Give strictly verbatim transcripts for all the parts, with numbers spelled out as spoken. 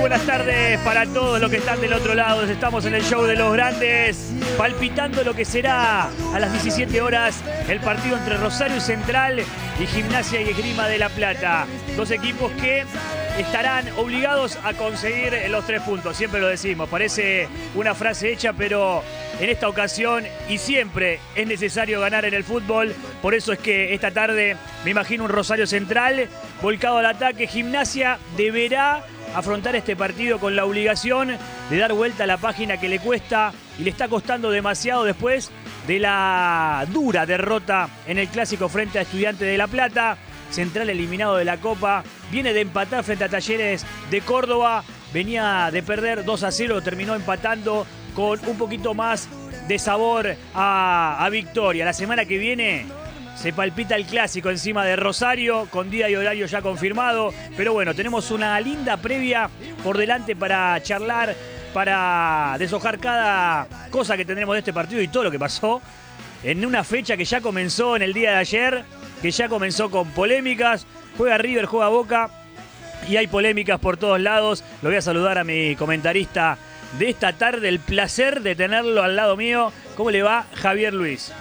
buenas tardes para todos los que están del otro lado. Estamos en el show de los grandes, palpitando lo que será a las diecisiete horas el partido entre Rosario Central y Gimnasia y Esgrima de La Plata. Dos equipos que estarán obligados a conseguir los tres puntos. Siempre lo decimos, parece una frase hecha, pero en esta ocasión y siempre es necesario ganar en el fútbol. Por eso es que esta tarde me imagino un Rosario Central volcado al ataque. Gimnasia deberá afrontar este partido con la obligación de dar vuelta a la página que le cuesta y le está costando demasiado después de la dura derrota en el clásico frente a Estudiantes de La Plata. Central eliminado de la Copa, viene de empatar frente a Talleres de Córdoba, venía de perder dos a cero, terminó empatando con un poquito más de sabor a, a victoria. La semana que viene se palpita el clásico encima de Rosario, con día y horario ya confirmado, pero bueno, tenemos una linda previa por delante para charlar, para deshojar cada cosa que tendremos de este partido y todo lo que pasó en una fecha que ya comenzó en el día de ayer, que ya comenzó con polémicas. Juega River, juega Boca y hay polémicas por todos lados. Lo voy a saludar a mi comentarista de esta tarde, el placer de tenerlo al lado mío. ¿Cómo le va, Javier Luis?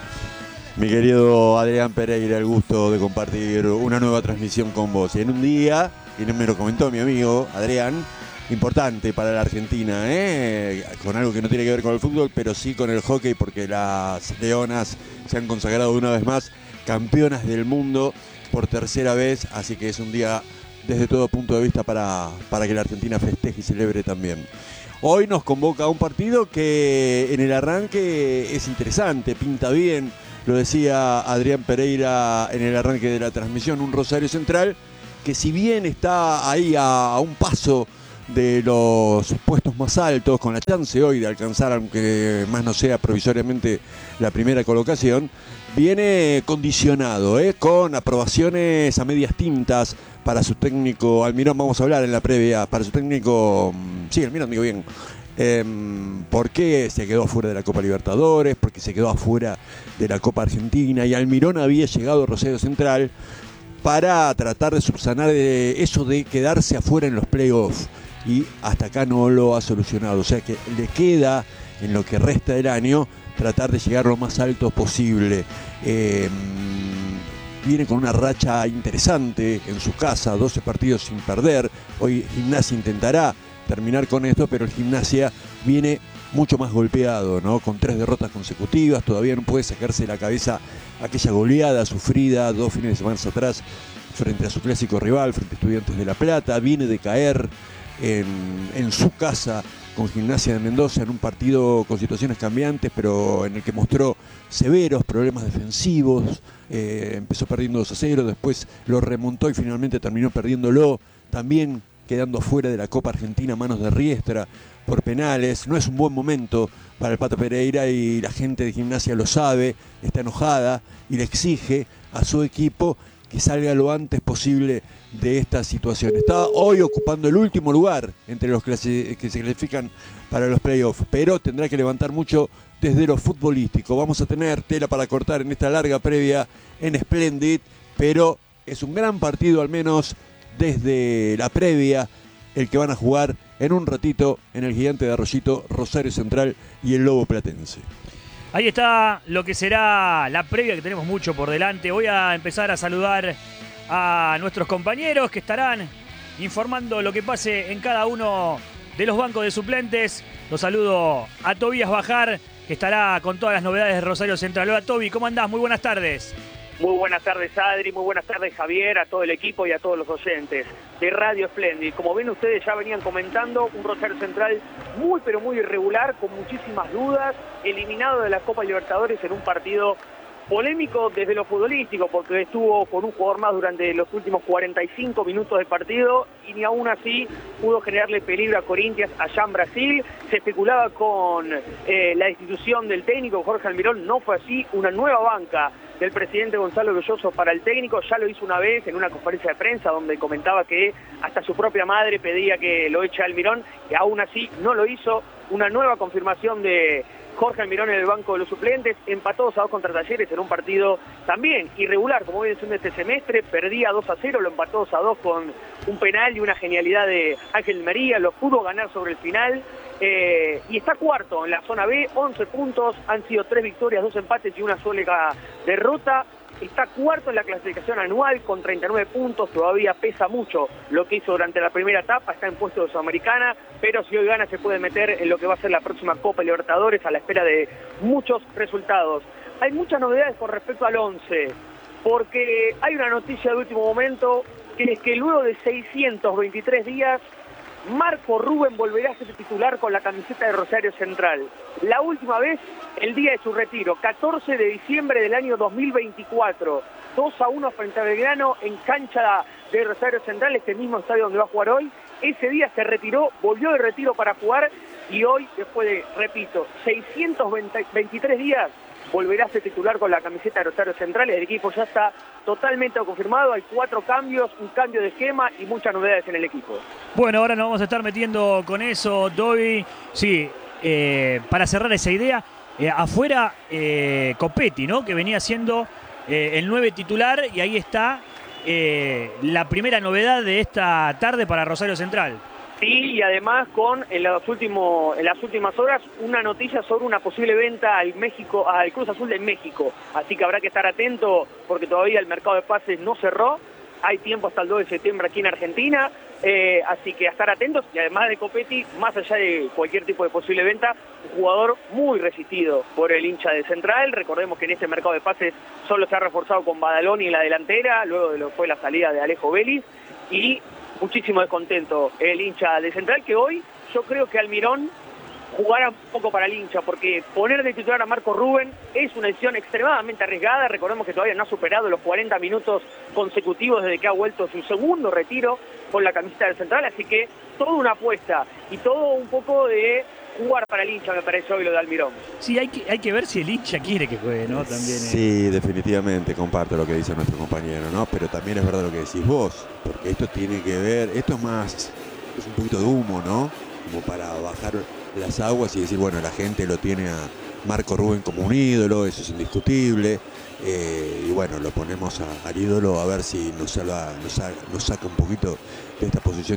Mi querido Adrián Pereira, el gusto de compartir una nueva transmisión con vos. Y en un día, y me lo comentó mi amigo Adrián, importante para la Argentina, ¿eh? Con algo que no tiene que ver con el fútbol, pero sí con el hockey, porque las leonas se han consagrado una vez más campeonas del mundo por tercera vez, así que es un día desde todo punto de vista para, para que la Argentina festeje y celebre también. Hoy nos convoca a un partido que en el arranque es interesante, pinta bien, lo decía Adrián Pereira en el arranque de la transmisión, un Rosario Central que si bien está ahí a, a un paso de los puestos más altos, con la chance hoy de alcanzar, aunque más no sea provisoriamente, la primera colocación, viene condicionado, ¿eh? Con aprobaciones a medias tintas para su técnico Almirón. Vamos a hablar en la previa, para su técnico, sí, Almirón, digo bien, eh, por qué se quedó afuera de la Copa Libertadores, porque se quedó afuera de la Copa Argentina, y Almirón había llegado a Rosario Central para tratar de subsanar eso de quedarse afuera en los playoffs, y hasta acá no lo ha solucionado. O sea que le queda, en lo que resta del año, tratar de llegar lo más alto posible. Eh, viene con una racha interesante en su casa, doce partidos sin perder. Hoy Gimnasia intentará terminar con esto, pero el Gimnasia viene mucho más golpeado, ¿no? Con tres derrotas consecutivas, todavía no puede sacarse de la cabeza aquella goleada sufrida dos fines de semana atrás frente a su clásico rival, frente a Estudiantes de La Plata. Viene de caer en, en su casa con Gimnasia de Mendoza en un partido con situaciones cambiantes, pero en el que mostró severos problemas defensivos. Eh, empezó perdiendo dos a cero, después lo remontó y finalmente terminó perdiéndolo, también quedando fuera de la Copa Argentina a manos de Riestra por penales. No es un buen momento para el Pato Pereira y la gente de Gimnasia lo sabe, está enojada y le exige a su equipo que salga lo antes posible de esta situación. Está hoy ocupando el último lugar entre los que se clasifican para los playoffs, pero tendrá que levantar mucho desde lo futbolístico. Vamos a tener tela para cortar en esta larga previa en Splendid, pero es un gran partido, al menos desde la previa, el que van a jugar en un ratito en el Gigante de Arroyito, Rosario Central y el Lobo Platense. Ahí está lo que será la previa, que tenemos mucho por delante. Voy a empezar a saludar a nuestros compañeros que estarán informando lo que pase en cada uno de los bancos de suplentes. Los saludo a Tobías Bajar, que estará con todas las novedades de Rosario Central. Hola Tobi, ¿cómo andás? Muy buenas tardes. Muy buenas tardes, Adri, muy buenas tardes, Javier, a todo el equipo y a todos los oyentes de Radio Splendid. Como ven ustedes, ya venían comentando, un Rosario Central muy pero muy irregular, con muchísimas dudas, eliminado de la Copa Libertadores en un partido polémico desde lo futbolístico, porque estuvo con un jugador más durante los últimos cuarenta y cinco minutos de partido y ni aún así pudo generarle peligro a Corinthians allá en Brasil. Se especulaba con eh, la destitución del técnico Jorge Almirón, no fue así, una nueva banca del presidente Gonzalo Belloso para el técnico. Ya lo hizo una vez en una conferencia de prensa donde comentaba que hasta su propia madre pedía que lo eche a Almirón, y aún así no lo hizo. Una nueva confirmación de Jorge Almirón en el banco de los suplentes, empatados a dos contra Talleres en un partido también irregular, como viene siendo este semestre, perdía dos a cero, lo empató dos a dos con un penal y una genialidad de Ángel María, lo pudo ganar sobre el final, eh, y está cuarto en la zona B, once puntos, han sido tres victorias, dos empates y una sola derrota. Está cuarto en la clasificación anual con treinta y nueve puntos, todavía pesa mucho lo que hizo durante la primera etapa, está en puesto de Sudamericana, pero si hoy gana se puede meter en lo que va a ser la próxima Copa Libertadores a la espera de muchos resultados. Hay muchas novedades con respecto al once, porque hay una noticia de último momento, que es que luego de seiscientos veintitrés días, Marco Rubén volverá a ser titular con la camiseta de Rosario Central. La última vez, el día de su retiro, catorce de diciembre del año dos mil veinticuatro. dos a uno frente a Belgrano en cancha de Rosario Central, este mismo estadio donde va a jugar hoy. Ese día se retiró, volvió de retiro para jugar y hoy, después de, repito, seiscientos veintitrés días, volverá a ser titular con la camiseta de Rosario Central. El equipo ya está totalmente confirmado, hay cuatro cambios, un cambio de esquema y muchas novedades en el equipo. Bueno, ahora nos vamos a estar metiendo con eso, Dovi. Sí, eh, para cerrar esa idea, eh, afuera eh, Copetti, ¿no? Que venía siendo eh, el nueve titular y ahí está eh, la primera novedad de esta tarde para Rosario Central. Sí, y además con en, los últimos, en las últimas horas una noticia sobre una posible venta al México, al Cruz Azul de México. Así que habrá que estar atento porque todavía el mercado de pases no cerró. Hay tiempo hasta el dos de septiembre aquí en Argentina. Eh, así que a estar atentos. Y además de Copetti, más allá de cualquier tipo de posible venta, un jugador muy resistido por el hincha de Central. Recordemos que en este mercado de pases solo se ha reforzado con Badaloni en la delantera, luego de lo que fue la salida de Alejo Vélez. Y muchísimo descontento el hincha de Central, que hoy yo creo que Almirón jugará un poco para el hincha, porque poner de titular a Marco Rubén es una decisión extremadamente arriesgada. Recordemos que todavía no ha superado los cuarenta minutos consecutivos desde que ha vuelto su segundo retiro con la camiseta del Central, así que toda una apuesta y todo un poco de jugar para el hincha, me parece hoy lo de Almirón. Sí, hay que, hay que ver si el hincha quiere que juegue, ¿no? También, eh. Sí, definitivamente comparto lo que dice nuestro compañero, ¿no? Pero también es verdad lo que decís vos, porque esto tiene que ver, esto es más, es un poquito de humo, ¿no? Como para bajar las aguas y decir, bueno, la gente lo tiene a Marco Rubén como un ídolo, eso es indiscutible, eh, y bueno, lo ponemos a, al ídolo a ver si nos, salva, nos, nos saca un poquito de esta posición